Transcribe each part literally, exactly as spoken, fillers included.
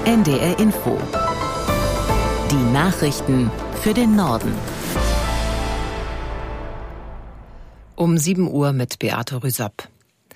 N D R Info. Die Nachrichten für den Norden. Um sieben Uhr mit Beate Rüsapp.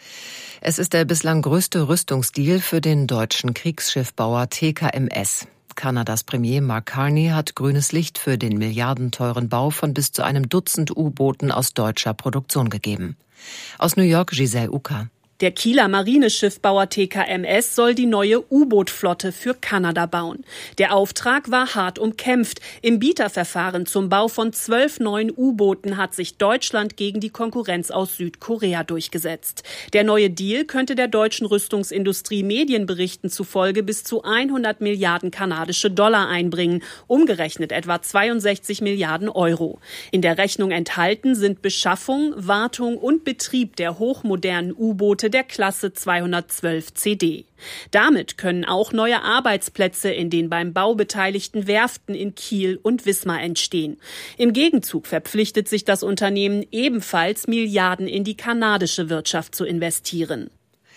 Es ist der bislang größte Rüstungsdeal für den deutschen Kriegsschiffbauer T K M S. Kanadas Premier Mark Carney hat grünes Licht für den milliardenteuren Bau von bis zu einem Dutzend U-Booten aus deutscher Produktion gegeben. Aus New York Giselle Uka. Der Kieler Marineschiffbauer T K M S soll die neue U-Boot-Flotte für Kanada bauen. Der Auftrag war hart umkämpft. Im Bieterverfahren zum Bau von zwölf neuen U-Booten hat sich Deutschland gegen die Konkurrenz aus Südkorea durchgesetzt. Der neue Deal könnte der deutschen Rüstungsindustrie Medienberichten zufolge bis zu hundert Milliarden kanadische Dollar einbringen, umgerechnet etwa zweiundsechzig Milliarden Euro. In der Rechnung enthalten sind Beschaffung, Wartung und Betrieb der hochmodernen U-Boote der Klasse zweihundertzwölf C D. Damit können auch neue Arbeitsplätze in den beim Bau beteiligten Werften in Kiel und Wismar entstehen. Im Gegenzug verpflichtet sich das Unternehmen ebenfalls, Milliarden in die kanadische Wirtschaft zu investieren.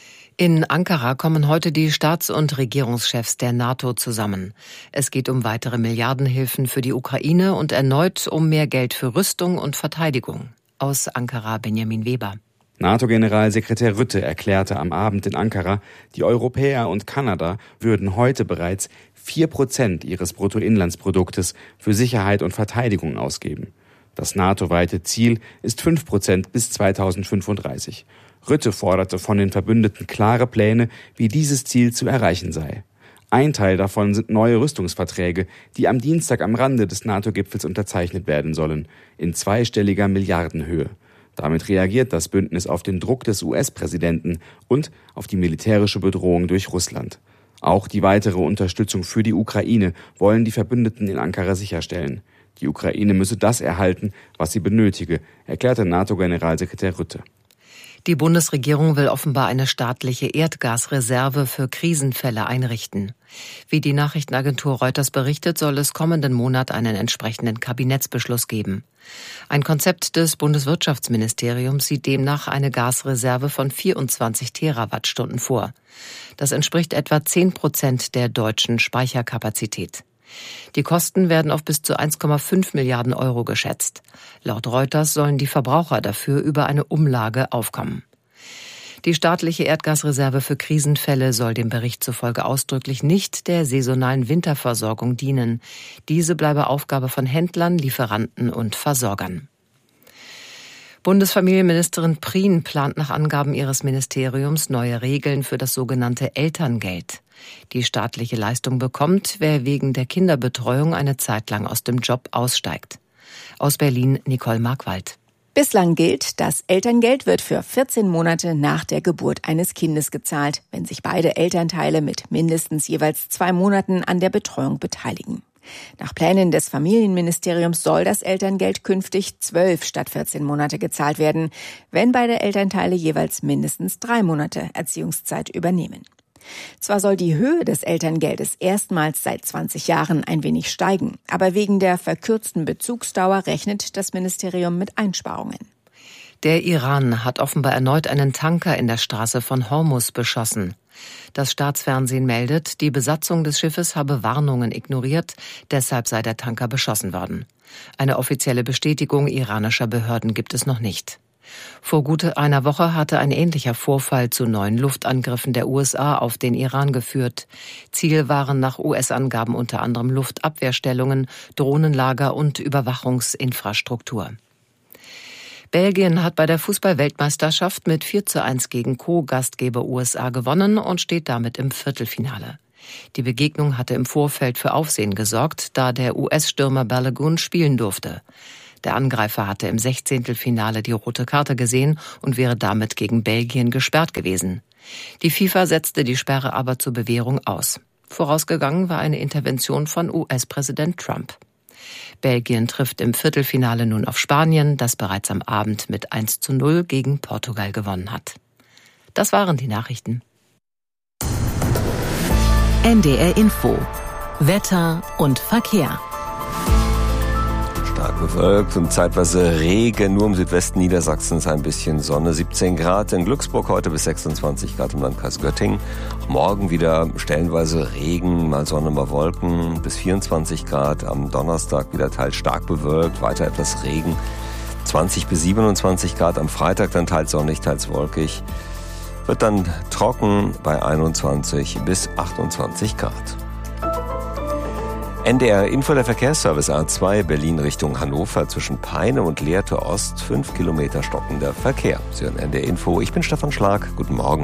In Ankara kommen heute die Staats- und Regierungschefs der NATO zusammen. Es geht um weitere Milliardenhilfen für die Ukraine und erneut um mehr Geld für Rüstung und Verteidigung. Aus Ankara Benjamin Weber. NATO-Generalsekretär Rutte erklärte am Abend in Ankara, die Europäer und Kanada würden heute bereits vier Prozent ihres Bruttoinlandsproduktes für Sicherheit und Verteidigung ausgeben. Das NATO-weite Ziel ist fünf Prozent bis zweitausendfünfunddreißig. Rutte forderte von den Verbündeten klare Pläne, wie dieses Ziel zu erreichen sei. Ein Teil davon sind neue Rüstungsverträge, die am Dienstag am Rande des NATO-Gipfels unterzeichnet werden sollen, in zweistelliger Milliardenhöhe. Damit reagiert das Bündnis auf den Druck des U S-Präsidenten und auf die militärische Bedrohung durch Russland. Auch die weitere Unterstützung für die Ukraine wollen die Verbündeten in Ankara sicherstellen. Die Ukraine müsse das erhalten, was sie benötige, erklärte NATO-Generalsekretär Rutte. Die Bundesregierung will offenbar eine staatliche Erdgasreserve für Krisenfälle einrichten. Wie die Nachrichtenagentur Reuters berichtet, soll es kommenden Monat einen entsprechenden Kabinettsbeschluss geben. Ein Konzept des Bundeswirtschaftsministeriums sieht demnach eine Gasreserve von vierundzwanzig Terawattstunden vor. Das entspricht etwa zehn Prozent der deutschen Speicherkapazität. Die Kosten werden auf bis zu eins Komma fünf Milliarden Euro geschätzt. Laut Reuters sollen die Verbraucher dafür über eine Umlage aufkommen. Die staatliche Erdgasreserve für Krisenfälle soll dem Bericht zufolge ausdrücklich nicht der saisonalen Winterversorgung dienen. Diese bleibe Aufgabe von Händlern, Lieferanten und Versorgern. Bundesfamilienministerin Prien plant nach Angaben ihres Ministeriums neue Regeln für das sogenannte Elterngeld. Die staatliche Leistung bekommt, wer wegen der Kinderbetreuung eine Zeit lang aus dem Job aussteigt. Aus Berlin Nicole Markwald. Bislang gilt, das Elterngeld wird für vierzehn Monate nach der Geburt eines Kindes gezahlt, wenn sich beide Elternteile mit mindestens jeweils zwei Monaten an der Betreuung beteiligen. Nach Plänen des Familienministeriums soll das Elterngeld künftig zwölf statt vierzehn Monate gezahlt werden, wenn beide Elternteile jeweils mindestens drei Monate Erziehungszeit übernehmen. Zwar soll die Höhe des Elterngeldes erstmals seit zwanzig Jahren ein wenig steigen, aber wegen der verkürzten Bezugsdauer rechnet das Ministerium mit Einsparungen. Der Iran hat offenbar erneut einen Tanker in der Straße von Hormuz beschossen. Das Staatsfernsehen meldet, die Besatzung des Schiffes habe Warnungen ignoriert, deshalb sei der Tanker beschossen worden. Eine offizielle Bestätigung iranischer Behörden gibt es noch nicht. Vor gut einer Woche hatte ein ähnlicher Vorfall zu neuen Luftangriffen der U S A auf den Iran geführt. Ziel waren nach U S-Angaben unter anderem Luftabwehrstellungen, Drohnenlager und Überwachungsinfrastruktur. Belgien hat bei der Fußball-Weltmeisterschaft mit vier zu eins gegen Co-Gastgeber U S A gewonnen und steht damit im Viertelfinale. Die Begegnung hatte im Vorfeld für Aufsehen gesorgt, da der U S-Stürmer Balogun spielen durfte. Der Angreifer hatte im Sechzehntelfinale die rote Karte gesehen und wäre damit gegen Belgien gesperrt gewesen. Die FIFA setzte die Sperre aber zur Bewährung aus. Vorausgegangen war eine Intervention von U S-Präsident Trump. Belgien trifft im Viertelfinale nun auf Spanien, das bereits am Abend mit eins zu null gegen Portugal gewonnen hat. Das waren die Nachrichten. N D R Info. Wetter und Verkehr. Starten bewölkt und zeitweise Regen, nur im Südwesten Niedersachsens ein bisschen Sonne, siebzehn Grad in Glücksburg heute bis sechsundzwanzig Grad im Landkreis Göttingen. Morgen wieder stellenweise Regen, mal Sonne, mal Wolken, bis vierundzwanzig Grad, am Donnerstag wieder teils stark bewölkt, weiter etwas Regen, zwanzig bis siebenundzwanzig Grad, am Freitag dann teils sonnig, teils wolkig, wird dann trocken bei einundzwanzig bis achtundzwanzig Grad. N D R Info, der Verkehrsservice A zwei Berlin Richtung Hannover zwischen Peine und Lehrte Ost, fünf Kilometer stockender Verkehr. Sie hören N D R Info, ich bin Stefan Schlag, guten Morgen.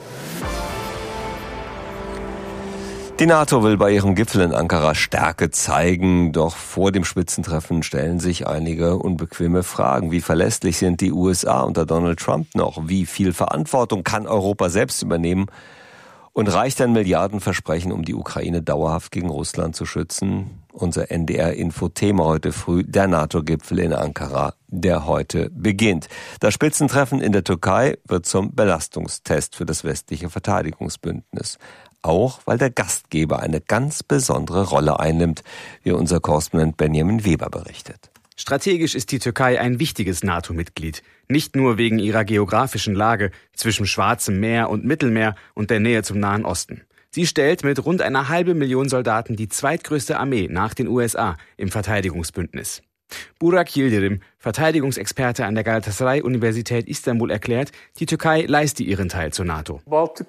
Die NATO will bei ihrem Gipfel in Ankara Stärke zeigen, doch vor dem Spitzentreffen stellen sich einige unbequeme Fragen. Wie verlässlich sind die U S A unter Donald Trump noch? Wie viel Verantwortung kann Europa selbst übernehmen? Und reicht ein Milliardenversprechen, um die Ukraine dauerhaft gegen Russland zu schützen? Unser N D R-Info-Thema heute früh, der NATO-Gipfel in Ankara, der heute beginnt. Das Spitzentreffen in der Türkei wird zum Belastungstest für das westliche Verteidigungsbündnis. Auch weil der Gastgeber eine ganz besondere Rolle einnimmt, wie unser Korrespondent Benjamin Weber berichtet. Strategisch ist die Türkei ein wichtiges NATO-Mitglied. Nicht nur wegen ihrer geografischen Lage zwischen Schwarzem Meer und Mittelmeer und der Nähe zum Nahen Osten. Sie stellt mit rund einer halben Million Soldaten die zweitgrößte Armee nach den U S A im Verteidigungsbündnis. Burak Yildirim, Verteidigungsexperte an der Galatasaray-Universität Istanbul, erklärt, die Türkei leiste ihren Teil zur NATO.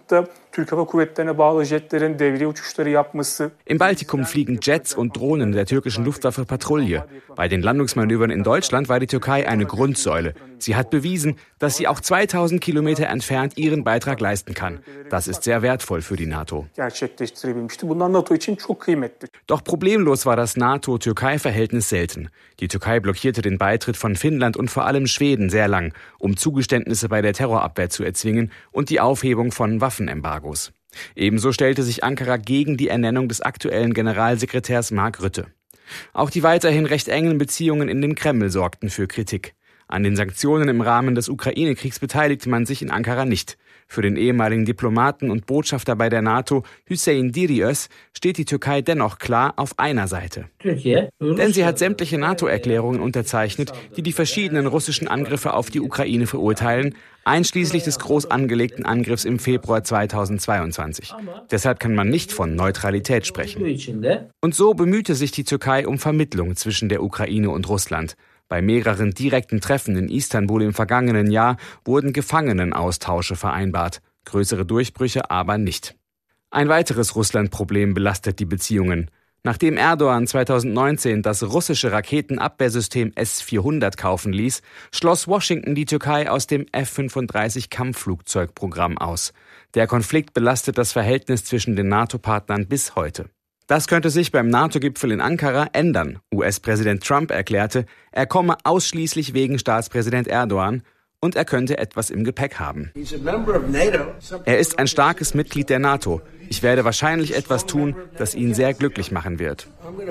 Im Baltikum fliegen Jets und Drohnen der türkischen Luftwaffe Patrouille. Bei den Landungsmanövern in Deutschland war die Türkei eine Grundsäule. Sie hat bewiesen, dass sie auch zweitausend Kilometer entfernt ihren Beitrag leisten kann. Das ist sehr wertvoll für die NATO. Doch problemlos war das NATO-Türkei-Verhältnis selten. Die Türkei blockierte den Beitritt von Finnland und vor allem Schweden sehr lang, um Zugeständnisse bei der Terrorabwehr zu erzwingen und die Aufhebung von Waffenembargos. Ebenso stellte sich Ankara gegen die Ernennung des aktuellen Generalsekretärs Mark Rutte. Auch die weiterhin recht engen Beziehungen in den Kreml sorgten für Kritik. An den Sanktionen im Rahmen des Ukraine-Kriegs beteiligte man sich in Ankara nicht. Für den ehemaligen Diplomaten und Botschafter bei der NATO, Hüseyin Diriöz, steht die Türkei dennoch klar auf einer Seite. Denn sie hat sämtliche NATO-Erklärungen unterzeichnet, die die verschiedenen russischen Angriffe auf die Ukraine verurteilen, einschließlich des groß angelegten Angriffs im Februar zweitausendzweiundzwanzig. Deshalb kann man nicht von Neutralität sprechen. Und so bemühte sich die Türkei um Vermittlung zwischen der Ukraine und Russland. Bei mehreren direkten Treffen in Istanbul im vergangenen Jahr wurden Gefangenenaustausche vereinbart. Größere Durchbrüche aber nicht. Ein weiteres Russland-Problem belastet die Beziehungen. Nachdem Erdogan zweitausendneunzehn das russische Raketenabwehrsystem S vierhundert kaufen ließ, schloss Washington die Türkei aus dem F fünfunddreißig Kampfflugzeugprogramm aus. Der Konflikt belastet das Verhältnis zwischen den NATO-Partnern bis heute. Das könnte sich beim NATO-Gipfel in Ankara ändern. U S-Präsident Trump erklärte, er komme ausschließlich wegen Staatspräsident Erdogan und er könnte etwas im Gepäck haben. Er ist ein starkes Mitglied der NATO. Ich werde wahrscheinlich etwas tun, das ihn sehr glücklich machen wird.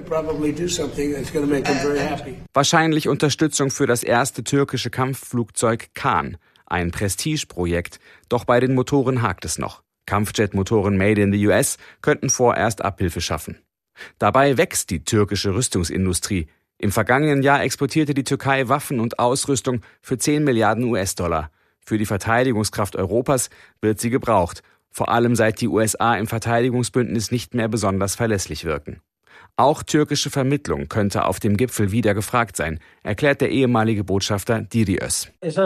Wahrscheinlich Unterstützung für das erste türkische Kampfflugzeug Kaan, ein Prestigeprojekt. Doch bei den Motoren hakt es noch. Kampfjetmotoren made in the U S könnten vorerst Abhilfe schaffen. Dabei wächst die türkische Rüstungsindustrie. Im vergangenen Jahr exportierte die Türkei Waffen und Ausrüstung für zehn Milliarden U S-Dollar. Für die Verteidigungskraft Europas wird sie gebraucht, vor allem seit die U S A im Verteidigungsbündnis nicht mehr besonders verlässlich wirken. Auch türkische Vermittlung könnte auf dem Gipfel wieder gefragt sein, erklärt der ehemalige Botschafter Diriöz.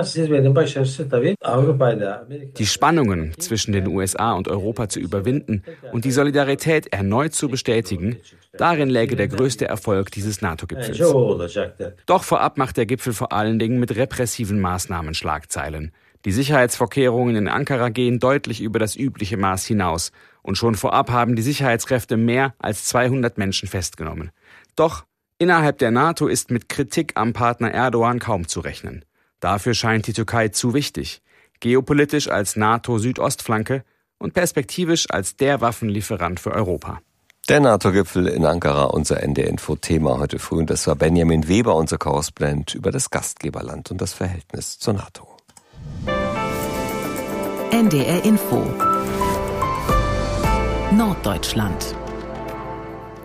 Die Spannungen zwischen den U S A und Europa zu überwinden und die Solidarität erneut zu bestätigen, darin läge der größte Erfolg dieses NATO-Gipfels. Doch vorab macht der Gipfel vor allen Dingen mit repressiven Maßnahmen Schlagzeilen. Die Sicherheitsvorkehrungen in Ankara gehen deutlich über das übliche Maß hinaus. Und schon vorab haben die Sicherheitskräfte mehr als zweihundert Menschen festgenommen. Doch innerhalb der NATO ist mit Kritik am Partner Erdogan kaum zu rechnen. Dafür scheint die Türkei zu wichtig. Geopolitisch als NATO-Südostflanke und perspektivisch als der Waffenlieferant für Europa. Der NATO-Gipfel in Ankara, unser N D R-Info-Thema heute früh. Und das war Benjamin Weber, unser Korrespondent über das Gastgeberland und das Verhältnis zur NATO. N D R-Info Norddeutschland.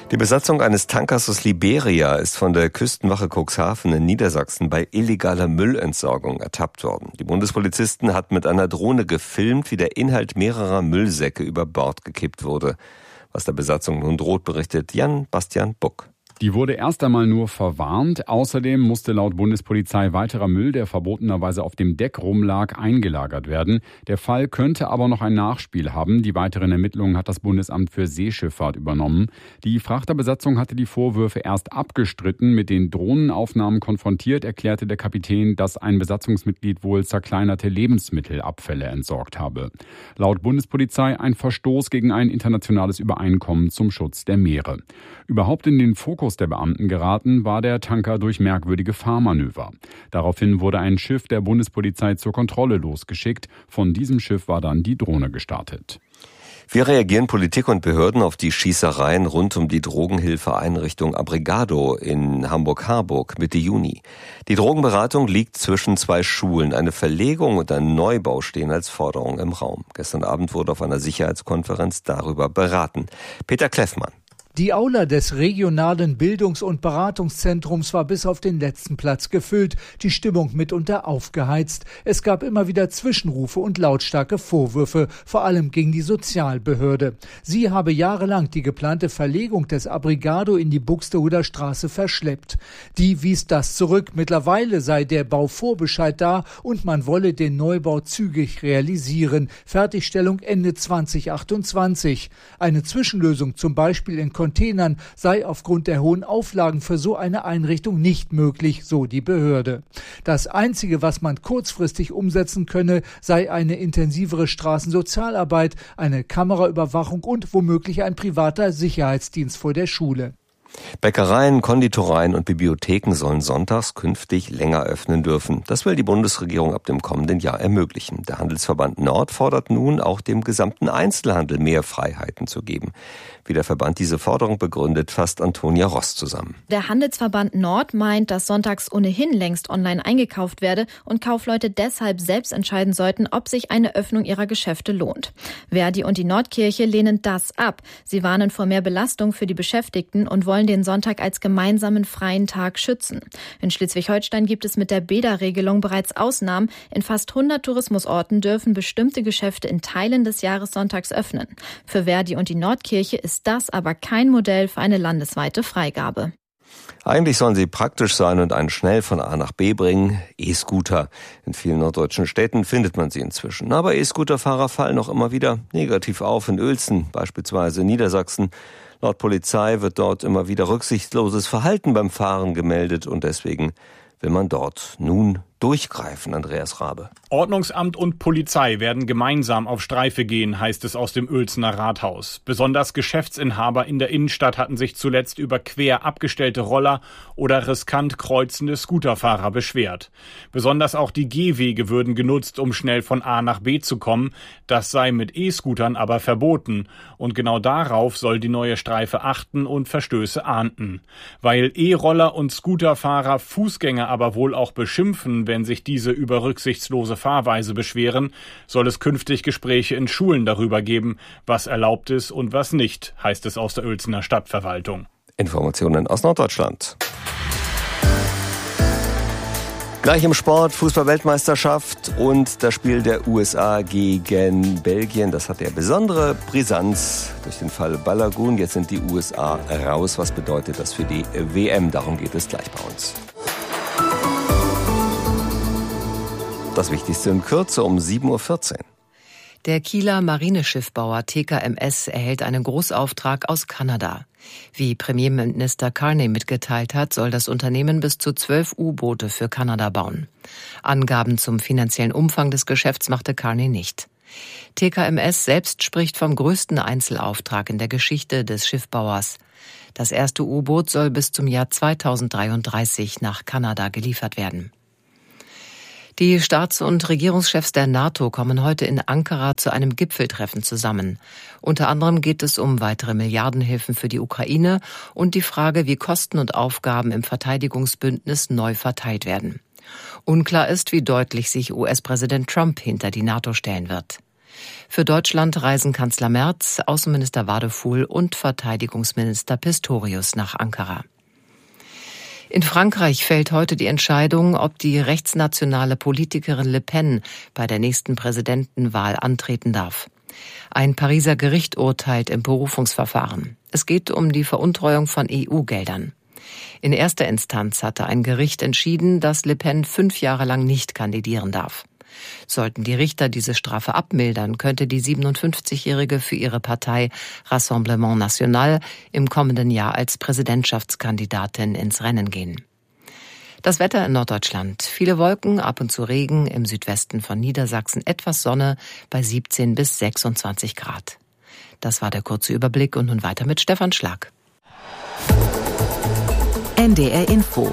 Die Besatzung eines Tankers aus Liberia ist von der Küstenwache Cuxhaven in Niedersachsen bei illegaler Müllentsorgung ertappt worden. Die Bundespolizisten hatten mit einer Drohne gefilmt, wie der Inhalt mehrerer Müllsäcke über Bord gekippt wurde. Was der Besatzung nun droht, berichtet Jan Bastian Buck. Die wurde erst einmal nur verwarnt. Außerdem musste laut Bundespolizei weiterer Müll, der verbotenerweise auf dem Deck rumlag, eingelagert werden. Der Fall könnte aber noch ein Nachspiel haben. Die weiteren Ermittlungen hat das Bundesamt für Seeschifffahrt übernommen. Die Frachterbesatzung hatte die Vorwürfe erst abgestritten. Mit den Drohnenaufnahmen konfrontiert, erklärte der Kapitän, dass ein Besatzungsmitglied wohl zerkleinerte Lebensmittelabfälle entsorgt habe. Laut Bundespolizei ein Verstoß gegen ein internationales Übereinkommen zum Schutz der Meere. Überhaupt in den Fokus der Beamten geraten war der Tanker durch merkwürdige Fahrmanöver. Daraufhin wurde ein Schiff der Bundespolizei zur Kontrolle losgeschickt. Von diesem Schiff war dann die Drohne gestartet. Wie reagieren Politik und Behörden auf die Schießereien rund um die Drogenhilfeeinrichtung Abrigado in Hamburg-Harburg Mitte Juni? Die Drogenberatung liegt zwischen zwei Schulen. Eine Verlegung und ein Neubau stehen als Forderung im Raum. Gestern Abend wurde auf einer Sicherheitskonferenz darüber beraten. Peter Kleffmann. Die Aula des regionalen Bildungs- und Beratungszentrums war bis auf den letzten Platz gefüllt, die Stimmung mitunter aufgeheizt. Es gab immer wieder Zwischenrufe und lautstarke Vorwürfe, vor allem gegen die Sozialbehörde. Sie habe jahrelang die geplante Verlegung des Abrigado in die Buxtehuder Straße verschleppt. Die wies das zurück. Mittlerweile sei der Bauvorbescheid da und man wolle den Neubau zügig realisieren. Fertigstellung Ende zwanzig achtundzwanzig. Eine Zwischenlösung, zum Beispiel in Containern, sei aufgrund der hohen Auflagen für so eine Einrichtung nicht möglich, so die Behörde. Das Einzige, was man kurzfristig umsetzen könne, sei eine intensivere Straßensozialarbeit, eine Kameraüberwachung und womöglich ein privater Sicherheitsdienst vor der Schule. Bäckereien, Konditoreien und Bibliotheken sollen sonntags künftig länger öffnen dürfen. Das will die Bundesregierung ab dem kommenden Jahr ermöglichen. Der Handelsverband Nord fordert nun, auch dem gesamten Einzelhandel mehr Freiheiten zu geben. Wie der Verband diese Forderung begründet, fasst Antonia Ross zusammen. Der Handelsverband Nord meint, dass sonntags ohnehin längst online eingekauft werde und Kaufleute deshalb selbst entscheiden sollten, ob sich eine Öffnung ihrer Geschäfte lohnt. Verdi und die Nordkirche lehnen das ab. Sie warnen vor mehr Belastung für die Beschäftigten und wollen den Sonntag als gemeinsamen freien Tag schützen. In Schleswig-Holstein gibt es mit der Bäderregelung bereits Ausnahmen. In fast hundert Tourismusorten dürfen bestimmte Geschäfte in Teilen des Jahres sonntags öffnen. Für Verdi und die Nordkirche ist das aber kein Modell für eine landesweite Freigabe. Eigentlich sollen sie praktisch sein und einen schnell von A nach B bringen. E-Scooter. In vielen norddeutschen Städten findet man sie inzwischen. Aber E-Scooterfahrer fallen noch immer wieder negativ auf. In Uelzen, beispielsweise in Niedersachsen. Laut Polizei wird dort immer wieder rücksichtsloses Verhalten beim Fahren gemeldet und deswegen will man dort nun durchgreifen, Andreas Rabe. Ordnungsamt und Polizei werden gemeinsam auf Streife gehen, heißt es aus dem Uelzener Rathaus. Besonders Geschäftsinhaber in der Innenstadt hatten sich zuletzt über quer abgestellte Roller oder riskant kreuzende Scooterfahrer beschwert. Besonders auch die Gehwege würden genutzt, um schnell von A nach B zu kommen. Das sei mit E-Scootern aber verboten. Und genau darauf soll die neue Streife achten und Verstöße ahnden. Weil E-Roller und Scooterfahrer Fußgänger aber wohl auch beschimpfen, wenn sich diese über rücksichtslose Fahrweise beschweren, soll es künftig Gespräche in Schulen darüber geben, was erlaubt ist und was nicht, heißt es aus der Uelzener Stadtverwaltung. Informationen aus Norddeutschland. Gleich im Sport, Fußball-Weltmeisterschaft und das Spiel der U S A gegen Belgien. Das hat ja besondere Brisanz durch den Fall Balagun. Jetzt sind die U S A raus. Was bedeutet das für die W M? Darum geht es gleich bei uns. Das Wichtigste in Kürze um sieben Uhr vierzehn. Der Kieler Marineschiffbauer T K M S erhält einen Großauftrag aus Kanada. Wie Premierminister Carney mitgeteilt hat, soll das Unternehmen bis zu zwölf U-Boote für Kanada bauen. Angaben zum finanziellen Umfang des Geschäfts machte Carney nicht. T K M S selbst spricht vom größten Einzelauftrag in der Geschichte des Schiffbauers. Das erste U-Boot soll bis zum Jahr zweitausenddreiunddreißig nach Kanada geliefert werden. Die Staats- und Regierungschefs der NATO kommen heute in Ankara zu einem Gipfeltreffen zusammen. Unter anderem geht es um weitere Milliardenhilfen für die Ukraine und die Frage, wie Kosten und Aufgaben im Verteidigungsbündnis neu verteilt werden. Unklar ist, wie deutlich sich U S-Präsident Trump hinter die NATO stellen wird. Für Deutschland reisen Kanzler Merz, Außenminister Wadefuhl und Verteidigungsminister Pistorius nach Ankara. In Frankreich fällt heute die Entscheidung, ob die rechtsnationale Politikerin Le Pen bei der nächsten Präsidentenwahl antreten darf. Ein Pariser Gericht urteilt im Berufungsverfahren. Es geht um die Veruntreuung von E U-Geldern. In erster Instanz hatte ein Gericht entschieden, dass Le Pen fünf Jahre lang nicht kandidieren darf. Sollten die Richter diese Strafe abmildern, könnte die siebenundfünfzigjährige für ihre Partei Rassemblement National im kommenden Jahr als Präsidentschaftskandidatin ins Rennen gehen. Das Wetter in Norddeutschland. Viele Wolken, ab und zu Regen, im Südwesten von Niedersachsen etwas Sonne bei siebzehn bis sechsundzwanzig Grad. Das war der kurze Überblick und nun weiter mit Stefan Schlag. N D R Info.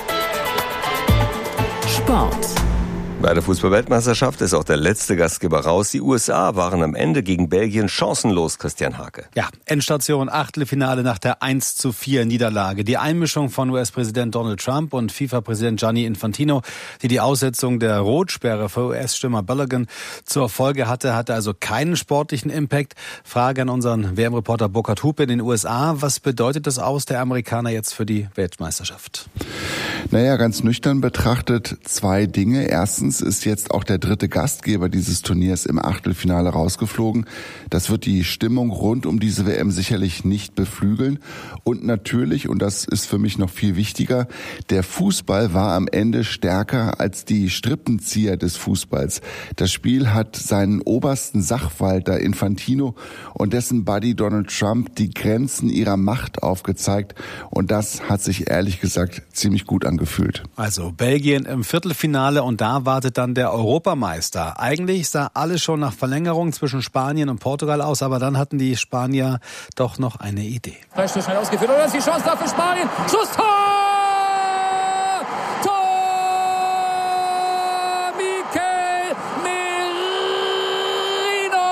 Sport. Bei der Fußball-Weltmeisterschaft ist auch der letzte Gastgeber raus. Die U S A waren am Ende gegen Belgien chancenlos, Christian Hake. Ja, Endstation, Achtelfinale nach der eins zu vier Niederlage. Die Einmischung von U S-Präsident Donald Trump und FIFA-Präsident Gianni Infantino, die die Aussetzung der Rotsperre für U S-Stürmer Balogun zur Folge hatte, hatte also keinen sportlichen Impact. Frage an unseren W M-Reporter Burkhard Hupe in den U S A. Was bedeutet das Aus der Amerikaner jetzt für die Weltmeisterschaft? Naja, ganz nüchtern betrachtet zwei Dinge. Erstens ist jetzt auch der dritte Gastgeber dieses Turniers im Achtelfinale rausgeflogen. Das wird die Stimmung rund um diese W M sicherlich nicht beflügeln. Und natürlich, und das ist für mich noch viel wichtiger, der Fußball war am Ende stärker als die Strippenzieher des Fußballs. Das Spiel hat seinen obersten Sachwalter Infantino und dessen Buddy Donald Trump die Grenzen ihrer Macht aufgezeigt. Und das hat sich ehrlich gesagt ziemlich gut angefühlt. Also Belgien im Viertelfinale und da wartet dann der Europameister. Eigentlich sah alles schon nach Verlängerung zwischen Spanien und Portugal aus, aber dann hatten die Spanier doch noch eine Idee. Freistoß schnell ausgeführt, oder ist die Chance da für Spanien? Schusstor! Tor! Mikel Merino!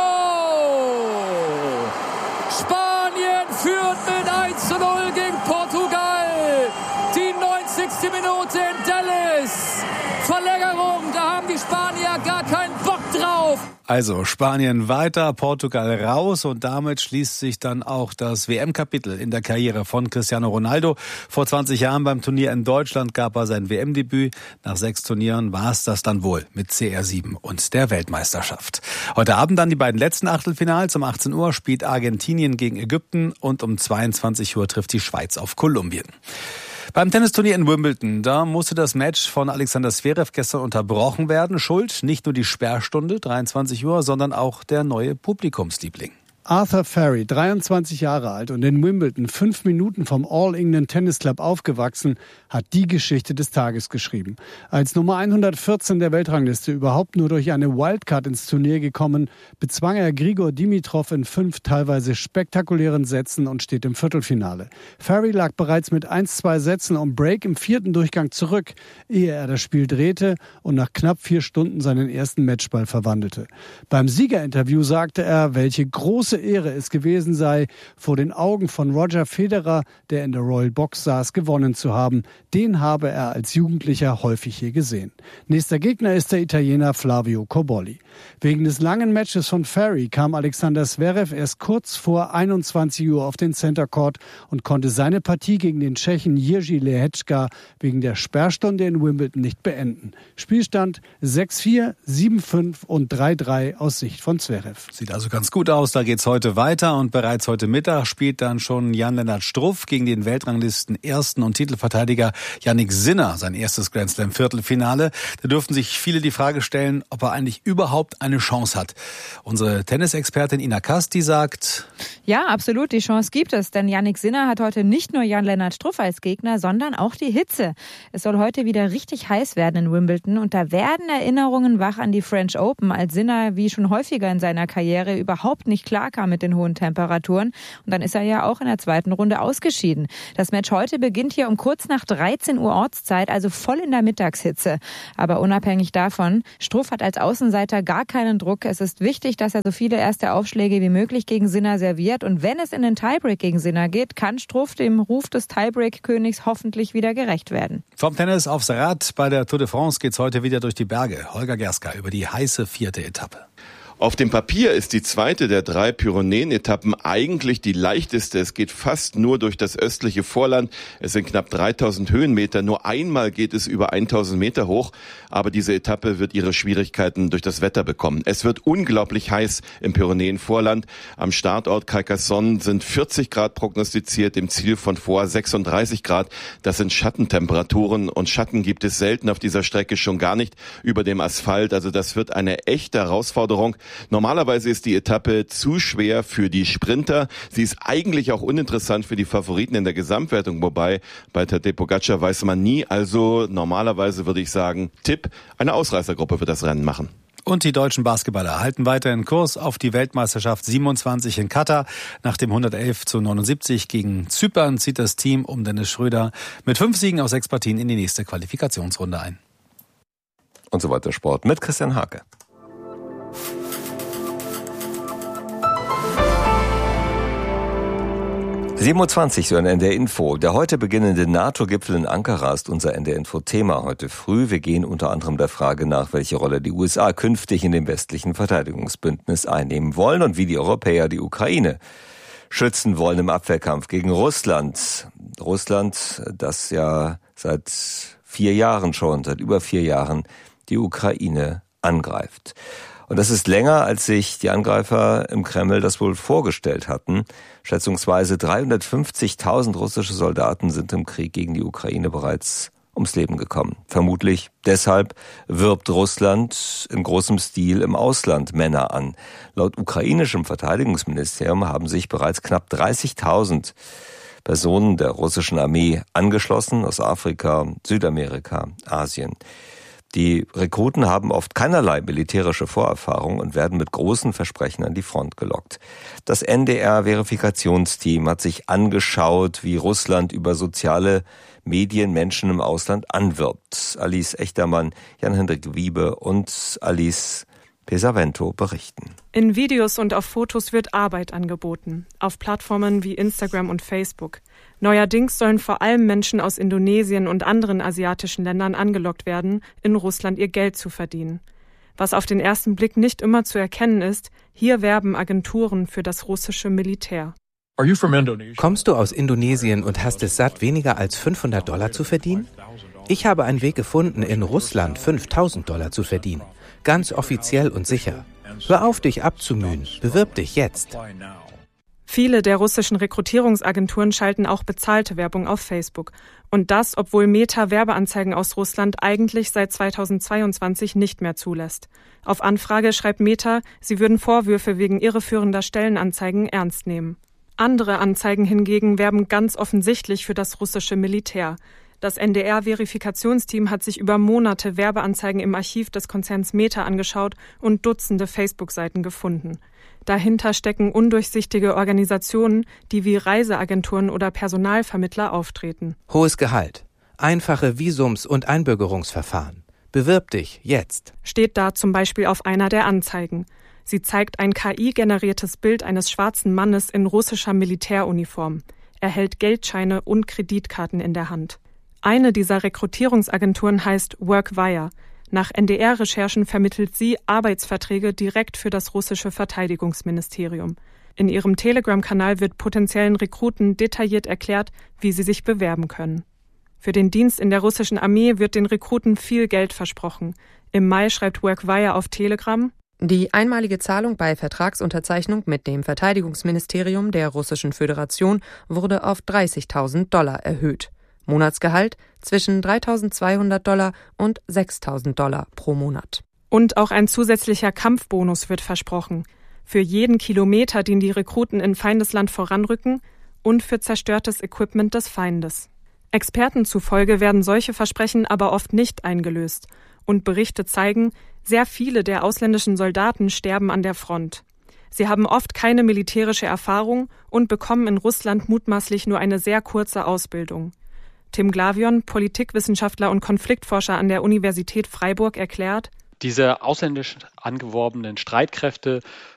Spanien führt mit eins zu null gegen Portugal. Die neunzigste Minute in Dallas. Verlängerung, da haben die Spanier gar keinen Bock drauf. Also Spanien weiter, Portugal raus und damit schließt sich dann auch das W M-Kapitel in der Karriere von Cristiano Ronaldo. Vor zwanzig Jahren beim Turnier in Deutschland gab er sein W M-Debüt. Nach sechs Turnieren war es das dann wohl mit C R sieben und der Weltmeisterschaft. Heute Abend dann die beiden letzten Achtelfinals. Um achtzehn Uhr spielt Argentinien gegen Ägypten und um zweiundzwanzig Uhr trifft die Schweiz auf Kolumbien. Beim Tennisturnier in Wimbledon, da musste das Match von Alexander Zverev gestern unterbrochen werden. Schuld nicht nur die Sperrstunde, dreiundzwanzig Uhr, sondern auch der neue Publikumsliebling. Arthur Ferry, dreiundzwanzig Jahre alt und in Wimbledon fünf Minuten vom All England Tennis Club aufgewachsen, hat die Geschichte des Tages geschrieben. Als Nummer hundertvierzehn der Weltrangliste überhaupt nur durch eine Wildcard ins Turnier gekommen, bezwang er Grigor Dimitrov in fünf teilweise spektakulären Sätzen und steht im Viertelfinale. Ferry lag bereits mit eins zwei Sätzen um Break im vierten Durchgang zurück, ehe er das Spiel drehte und nach knapp vier Stunden seinen ersten Matchball verwandelte. Beim Siegerinterview sagte er, welche große Ehre es gewesen sei, vor den Augen von Roger Federer, der in der Royal Box saß, gewonnen zu haben. Den habe er als Jugendlicher häufig hier gesehen. Nächster Gegner ist der Italiener Flavio Cobolli. Wegen des langen Matches von Ferry kam Alexander Zverev erst kurz vor einundzwanzig Uhr auf den Center Court und konnte seine Partie gegen den Tschechen Jiří Lehečka wegen der Sperrstunde in Wimbledon nicht beenden. Spielstand sechs vier, sieben fünf und drei drei aus Sicht von Zverev. Sieht also ganz gut aus, da geht's heute weiter und bereits heute Mittag spielt dann schon Jan-Lennart Struff gegen den Weltranglisten Ersten und Titelverteidiger Jannik Sinner sein erstes Grand Slam Viertelfinale. Da dürften sich viele die Frage stellen, ob er eigentlich überhaupt eine Chance hat. Unsere Tennisexpertin Ina Kast, die sagt: Ja, absolut, die Chance gibt es, denn Jannik Sinner hat heute nicht nur Jan-Lennart Struff als Gegner, sondern auch die Hitze. Es soll heute wieder richtig heiß werden in Wimbledon und da werden Erinnerungen wach an die French Open, als Sinner wie schon häufiger in seiner Karriere überhaupt nicht klar kam mit den hohen Temperaturen. Und dann ist er ja auch in der zweiten Runde ausgeschieden. Das Match heute beginnt hier um kurz nach dreizehn Uhr Ortszeit, also voll in der Mittagshitze. Aber unabhängig davon, Struff hat als Außenseiter gar keinen Druck. Es ist wichtig, dass er so viele erste Aufschläge wie möglich gegen Sinner serviert. Und wenn es in den Tiebreak gegen Sinner geht, kann Struff dem Ruf des Tiebreak-Königs hoffentlich wieder gerecht werden. Vom Tennis aufs Rad. Bei der Tour de France geht's heute wieder durch die Berge. Holger Gerska über die heiße vierte Etappe. Auf dem Papier ist die zweite der drei Pyrenäen-Etappen eigentlich die leichteste. Es geht fast nur durch das östliche Vorland. Es sind knapp dreitausend Höhenmeter. Nur einmal geht es über tausend Meter hoch. Aber diese Etappe wird ihre Schwierigkeiten durch das Wetter bekommen. Es wird unglaublich heiß im Pyrenäen-Vorland. Am Startort Carcassonne sind vierzig Grad prognostiziert, im Ziel von vor sechsunddreißig Grad. Das sind Schattentemperaturen und Schatten gibt es selten auf dieser Strecke, schon gar nicht über dem Asphalt. Also das wird eine echte Herausforderung. Normalerweise ist die Etappe zu schwer für die Sprinter. Sie ist eigentlich auch uninteressant für die Favoriten in der Gesamtwertung, wobei bei Tadej Pogačar weiß man nie. Also normalerweise würde ich sagen, Tipp, eine Ausreißergruppe wird das Rennen machen. Und die deutschen Basketballer halten weiterhin Kurs auf die Weltmeisterschaft siebenundzwanzig in Katar. Nach dem hundertelf zu neunundsiebzig gegen Zypern zieht das Team um Dennis Schröder mit fünf Siegen aus sechs Partien in die nächste Qualifikationsrunde ein. Und so weiter Sport mit Christian Hake. siebenundzwanzig, so ein N D R-Info. Der heute beginnende NATO-Gipfel in Ankara ist unser N D R-Info-Thema heute früh. Wir gehen unter anderem der Frage nach, welche Rolle die U S A künftig in dem westlichen Verteidigungsbündnis einnehmen wollen und wie die Europäer die Ukraine schützen wollen im Abwehrkampf gegen Russland. Russland, das ja seit vier Jahren schon, seit über vier Jahren die Ukraine angreift. Und das ist länger, als sich die Angreifer im Kreml das wohl vorgestellt hatten. Schätzungsweise dreihundertfünfzigtausend russische Soldaten sind im Krieg gegen die Ukraine bereits ums Leben gekommen. Vermutlich deshalb wirbt Russland in großem Stil im Ausland Männer an. Laut ukrainischem Verteidigungsministerium haben sich bereits knapp dreißigtausend Personen der russischen Armee angeschlossen aus Afrika, Südamerika, Asien. Die Rekruten haben oft keinerlei militärische Vorerfahrung und werden mit großen Versprechen an die Front gelockt. Das N D R-Verifikationsteam hat sich angeschaut, wie Russland über soziale Medien Menschen im Ausland anwirbt. Alice Echtermann, Jan-Hendrik Wiebe und Alice Pesavento berichten. In Videos und auf Fotos wird Arbeit angeboten, auf Plattformen wie Instagram und Facebook. Neuerdings sollen vor allem Menschen aus Indonesien und anderen asiatischen Ländern angelockt werden, in Russland ihr Geld zu verdienen. Was auf den ersten Blick nicht immer zu erkennen ist, hier werben Agenturen für das russische Militär. Kommst du aus Indonesien und hast es satt, weniger als fünfhundert Dollar zu verdienen? Ich habe einen Weg gefunden, in Russland fünftausend Dollar zu verdienen. Ganz offiziell und sicher. Hör auf, dich abzumühen. Bewirb dich jetzt. Viele der russischen Rekrutierungsagenturen schalten auch bezahlte Werbung auf Facebook. Und das, obwohl Meta Werbeanzeigen aus Russland eigentlich seit zweitausendzweiundzwanzig nicht mehr zulässt. Auf Anfrage schreibt Meta, sie würden Vorwürfe wegen irreführender Stellenanzeigen ernst nehmen. Andere Anzeigen hingegen werben ganz offensichtlich für das russische Militär. Das N D R-Verifikationsteam hat sich über Monate Werbeanzeigen im Archiv des Konzerns Meta angeschaut und Dutzende Facebook-Seiten gefunden. Dahinter stecken undurchsichtige Organisationen, die wie Reiseagenturen oder Personalvermittler auftreten. Hohes Gehalt, einfache Visums- und Einbürgerungsverfahren. Bewirb dich jetzt. Steht da zum Beispiel auf einer der Anzeigen. Sie zeigt ein K I-generiertes Bild eines schwarzen Mannes in russischer Militäruniform. Er hält Geldscheine und Kreditkarten in der Hand. Eine dieser Rekrutierungsagenturen heißt Workwire. Nach N D R-Recherchen vermittelt sie Arbeitsverträge direkt für das russische Verteidigungsministerium. In ihrem Telegram-Kanal wird potenziellen Rekruten detailliert erklärt, wie sie sich bewerben können. Für den Dienst in der russischen Armee wird den Rekruten viel Geld versprochen. Im Mai schreibt Workwire auf Telegram: Die einmalige Zahlung bei Vertragsunterzeichnung mit dem Verteidigungsministerium der Russischen Föderation wurde auf dreißigtausend Dollar erhöht. Monatsgehalt zwischen dreitausendzweihundert Dollar und sechstausend Dollar pro Monat. Und auch ein zusätzlicher Kampfbonus wird versprochen. Für jeden Kilometer, den die Rekruten in Feindesland voranrücken und für zerstörtes Equipment des Feindes. Experten zufolge werden solche Versprechen aber oft nicht eingelöst. Und Berichte zeigen, sehr viele der ausländischen Soldaten sterben an der Front. Sie haben oft keine militärische Erfahrung und bekommen in Russland mutmaßlich nur eine sehr kurze Ausbildung. Tim Glavion, Politikwissenschaftler und Konfliktforscher an der Universität Freiburg, erklärt: Diese ausländisch angeworbenen Streitkräfte